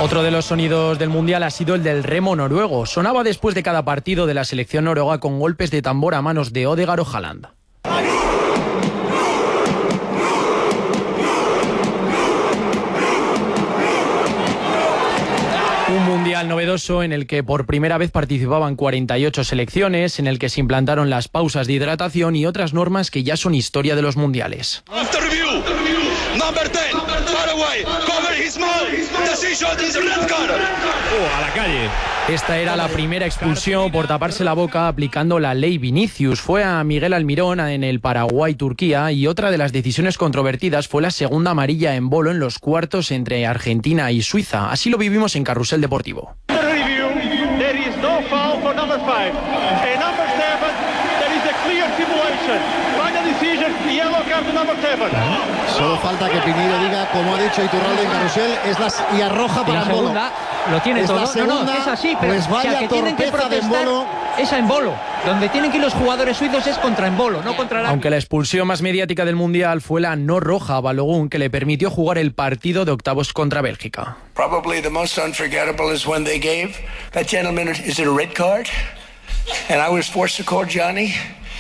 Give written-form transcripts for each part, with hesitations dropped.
Otro de los sonidos del Mundial ha sido el del remo noruego. Sonaba después de cada partido de la selección noruega con golpes de tambor a manos de Ødegaard o Haaland. Un mundial novedoso en el que por primera vez participaban 48 selecciones, en el que se implantaron las pausas de hidratación y otras normas que ya son historia de los mundiales. A la calle. Esta era la primera expulsión por taparse la boca aplicando la ley Vinicius. Fue a Miguel Almirón en el Paraguay-Turquía, y otra de las decisiones controvertidas fue la segunda amarilla en bolo en los cuartos entre Argentina y Suiza. Así lo vivimos en Carrusel Deportivo. Solo falta que Piñeiro diga, como ha dicho Iturralde en Carrusel, y arroja para la segunda, lo tiene es todo. Segunda, no, es así, pero pues vaya que tienen que protestar, esa en bolo. Donde tienen que ir los jugadores suizos es contra en bolo, no contra la... Aunque la expulsión más mediática del Mundial fue la no roja a Balogun, que le permitió jugar el partido de octavos contra Bélgica. Probably the most unforgettable is when they gave that gentleman, is it a red card? And I was forced to call Johnny.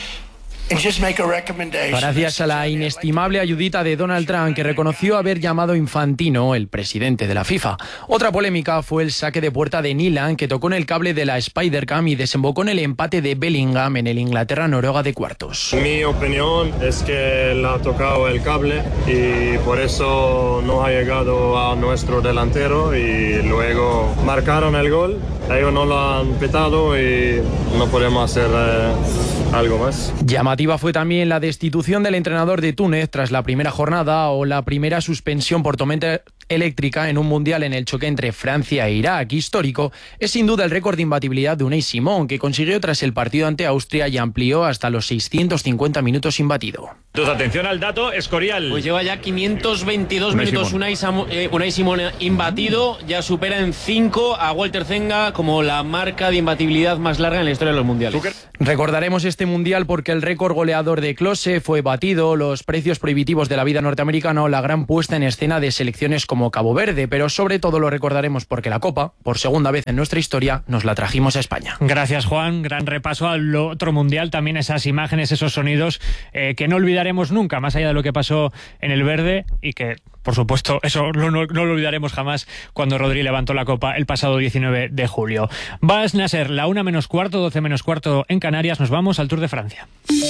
Gracias a la inestimable ayudita de Donald Trump, que reconoció haber llamado Infantino, el presidente de la FIFA. Otra polémica fue el saque de puerta de Nyland, que tocó en el cable de la Spider-Cam y desembocó en el empate de Bellingham en el Inglaterra-Noruega de cuartos. Mi opinión es que le ha tocado el cable y por eso no ha llegado a nuestro delantero, y luego marcaron el gol. Ellos no lo han pitado y no podemos hacer algo más. Llamativa fue también la destitución del entrenador de Túnez tras la primera jornada, o la primera suspensión por tormenta eléctrica en un mundial en el choque entre Francia e Irak. Histórico es sin duda el récord de imbatibilidad de Unai Simón, que consiguió tras el partido ante Austria y amplió hasta los 650 minutos imbatido. Entonces, atención al dato, Escorial. Pues lleva ya 522 minutos Unai Simón imbatido, ya supera en 5 a Walter Zenga como la marca de imbatibilidad más larga en la historia de los mundiales. Recordaremos este mundial porque el récord goleador de Klose fue batido, los precios prohibitivos de la vida norteamericana o la gran puesta en escena de selecciones como Cabo Verde, pero sobre todo lo recordaremos porque la Copa, por segunda vez en nuestra historia, nos la trajimos a España. Gracias, Juan. Gran repaso al otro mundial, también esas imágenes, esos sonidos que no olvidaremos nunca, más allá de lo que pasó en el Verde, y que, por supuesto, eso no lo olvidaremos jamás cuando Rodri levantó la Copa el pasado 19 de julio. Va a ser la 1 menos cuarto, 12 menos cuarto en Canarias. Nos vamos al Tour de Francia.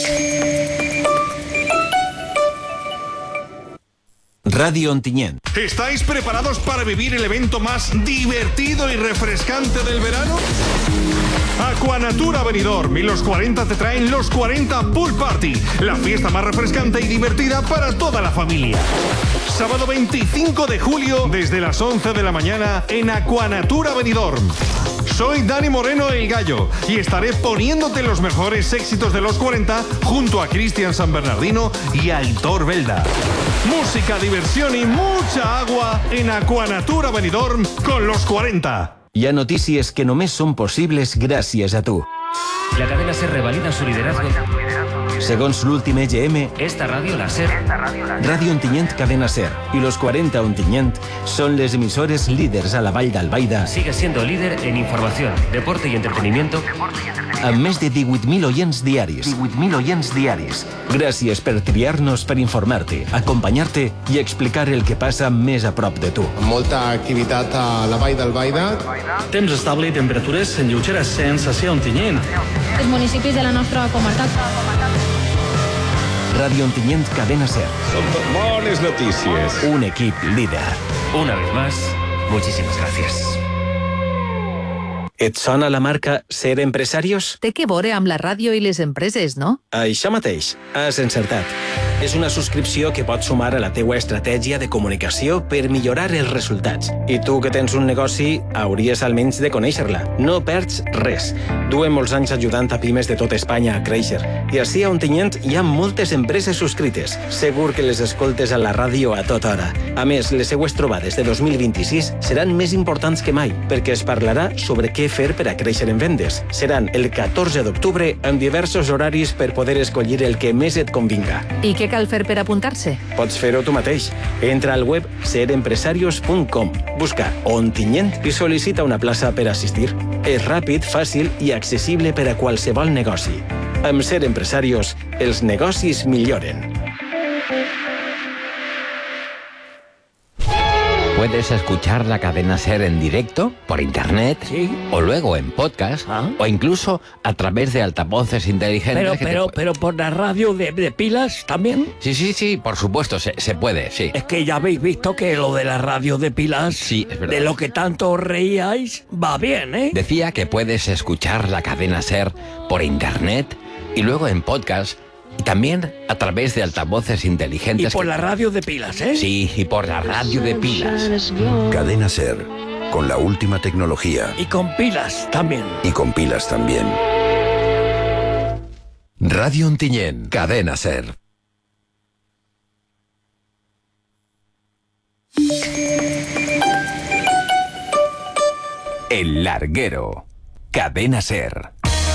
Radio Ontinyent. ¿Estáis preparados para vivir el evento más divertido y refrescante del verano? Aquanatura Benidorm y los 40 te traen los 40 Pool Party, la fiesta más refrescante y divertida para toda la familia. Sábado 25 de julio desde las 11 de la mañana en Aquanatura Benidorm. Soy Dani Moreno el Gallo y estaré poniéndote los mejores éxitos de los 40 junto a Cristian San Bernardino y Aitor Belda. Música, diversión y mucha agua en Aquanatura Benidorm con los 40. Hi ha notícies que només són possibles gràcies a tu. La cadena SER revalida su liderazgo. Segons l'últim EGM, esta ràdio, la SER, Ràdio Ontinyent Cadena SER i los 40 Ontinyent són les emissores líders a la Vall d'Albaida. Sigue siendo líder en información, deporte y entretenimiento. Amb més de 18.000 oients diaris. 18.000 oients diaris. Gràcies per triar-nos per informar-te, acompanyar-te i explicar el que passa més a prop de tu. Molta activitat a la Vall d'Albaida. Temps estable i temperatures en lleuger ascens hacia Ontinyent. Els municipis de la nostra comarca. Radio Ontinyent Cadena SER. Son bones noticias. Un equip líder. Una vez más, muchísimas gracias. Et sona la marca Ser Empresarios? Té que veure amb la ràdio i les empreses, no? Això mateix, has encertat. És una subscripció que pot sumar a la teua estratègia de comunicació per millorar els resultats. I tu que tens un negoci, hauries almenys de conèixer-la. No perds res. Duem molts anys ajudant a pimes de tot Espanya a créixer. I així a Ontinyent hi ha moltes empreses subscrites. Segur que les escoltes a la ràdio a tota hora. A més, les seues trobades de 2026 seran més importants que mai, perquè es parlarà sobre què fer per a créixer en vendes. Seran el 14 d'octubre amb diversos horaris per poder escollir el que més et convinga. I què cal fer per apuntar-se? Pots fer-ho tu mateix. Entra al web serempresarios.com, busca Ontinyent i sol·licita una plaça per assistir. És ràpid, fàcil i accessible per a qualsevol negoci. Amb Ser Empresarios, els negocis milloren. Puedes escuchar la cadena SER en directo, por internet, ¿sí? O luego en podcast, o incluso a través de altavoces inteligentes. Pero por la radio de pilas también. Sí, por supuesto, se puede, sí. Es que ya habéis visto que lo de la radio de pilas, sí, es verdad, de lo que tanto os reíais, va bien, ¿eh? Decía que puedes escuchar la cadena SER por internet y luego en podcast. Y también a través de altavoces inteligentes. Y por la radio de pilas, ¿eh? Sí, y por la radio de pilas. Cadena SER, con la última tecnología. Y con pilas también. Y con pilas también. Radio Ontinyent, Cadena SER. El Larguero, Cadena SER.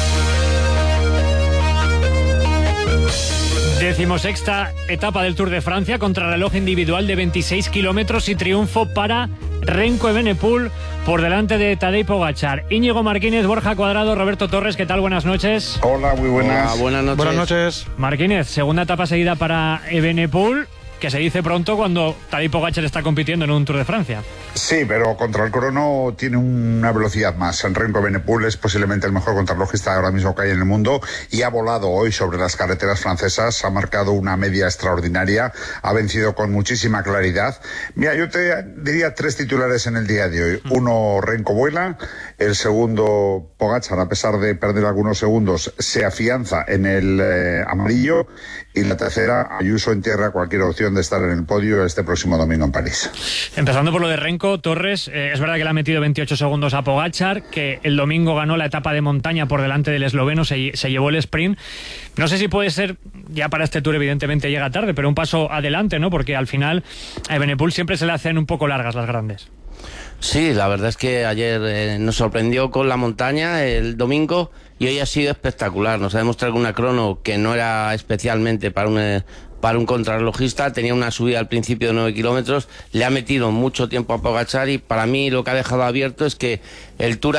16ª etapa del Tour de Francia, contrarreloj individual de 26 kilómetros y triunfo para Renko Evenepoel por delante de Tadej Pogačar. Íñigo Martínez, Borja Cuadrado, Roberto Torres, ¿qué tal? Buenas noches. Hola, muy buenas. Hola, buenas noches. Buenas noches. Martínez, segunda etapa seguida para Evenepoel, que se dice pronto cuando Tadej Pogačar está compitiendo en un Tour de Francia. Sí, pero contra el crono tiene una velocidad más. Renko Evenepoel es posiblemente el mejor contrarrelojista ahora mismo que hay en el mundo y ha volado hoy sobre las carreteras francesas, ha marcado una media extraordinaria, ha vencido con muchísima claridad. Mira, yo te diría 3 titulares en el día de hoy. Uno, Renko vuela. El segundo, Pogačar, a pesar de perder algunos segundos, se afianza en el amarillo. Y la tercera, Ayuso entierra cualquier opción de estar en el podio este próximo domingo en París. Empezando por lo de Renko, Torres, es verdad que le ha metido 28 segundos a Pogačar, que el domingo ganó la etapa de montaña por delante del esloveno, se llevó el sprint. No sé si puede ser, ya para este Tour evidentemente llega tarde, pero un paso adelante, ¿no? Porque al final a Evenepoel siempre se le hacen un poco largas las grandes. Sí, la verdad es que ayer nos sorprendió con la montaña el domingo y hoy ha sido espectacular. Nos ha demostrado una crono que no era especialmente para un contrarrelojista. Tenía una subida al principio de 9 kilómetros, le ha metido mucho tiempo a Pogačar y para mí lo que ha dejado abierto es que el Tour